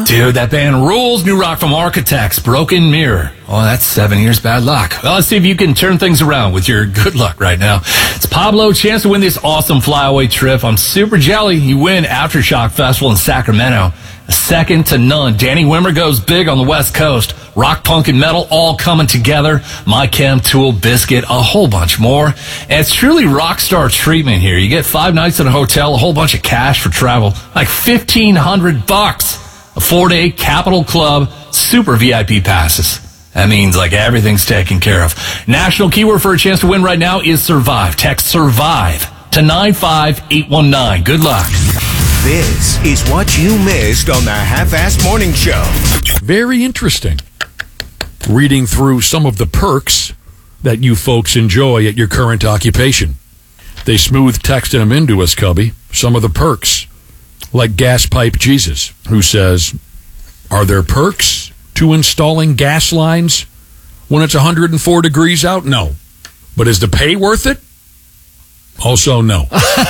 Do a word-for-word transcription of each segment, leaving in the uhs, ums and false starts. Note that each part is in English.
Dude, that band rules. New rock from Architects, Broken Mirror. Oh, that's seven years bad luck. Well, let's see if you can turn things around with your good luck right now. It's Pablo, chance to win this awesome flyaway trip. I'm super jelly. You win Aftershock Festival in Sacramento. Second to none. Danny Wimmer goes big on the West Coast. Rock, punk, and metal all coming together. My Chem, Tool, Biscuit, a whole bunch more. And it's truly rock star treatment here. You get five nights in a hotel, a whole bunch of cash for travel, like fifteen hundred bucks. A four-day Capitol Club, super V I P passes. That means like everything's taken care of. National keyword for a chance to win right now is survive. Text survive to nine five eight one nine. Good luck. This is what you missed on the Half-Assed Morning Show. Very interesting. Reading through some of the perks that you folks enjoy at your current occupation. They smooth texted them into us, Cubby. Some of the perks. Like Gas Pipe Jesus, who says, are there perks to installing gas lines when it's one hundred four degrees out? No. But is the pay worth it? Also, no.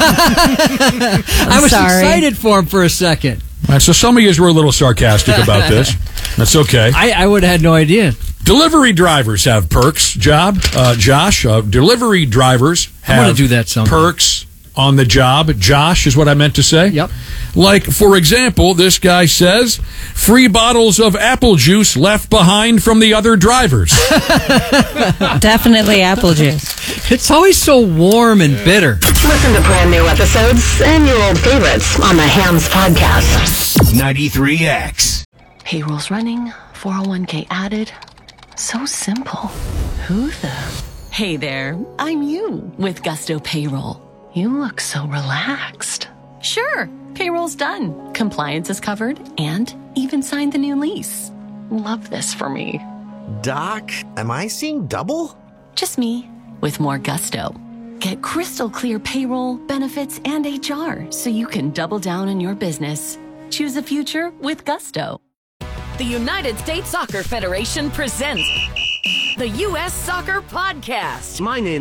I was sorry. excited for him for a second. All right, so some of you were a little sarcastic about this. That's okay. I, I would have had no idea. Delivery drivers have perks, job. Uh, Josh, uh, delivery drivers have I want to do that someday. perks on the job. Josh is what I meant to say. Yep. Like, for example, this guy says, free bottles of apple juice left behind from the other drivers. Definitely apple juice. It's always so warm and bitter. Listen to brand new episodes and your old favorites on the Hams Podcast. ninety-three X. Payroll's running, four oh one k added. So simple. Who the? Hey there, I'm you with Gusto Payroll. You look so relaxed. Sure, payroll's done. Compliance is covered and even signed the new lease. Love this for me. Doc, am I seeing double? Just me with more gusto. Get crystal clear payroll, benefits, and H R so you can double down on your business. Choose a future with Gusto. The United States Soccer Federation presents the U S Soccer Podcast. My name